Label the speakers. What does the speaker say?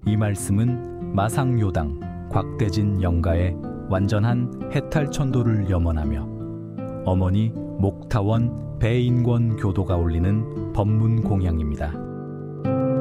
Speaker 1: 이 말씀은 마상요당 곽대진 영가의 완전한 해탈천도를 염원하며 어머니 목타원 배인권 교도가 올리는 법문공양입니다.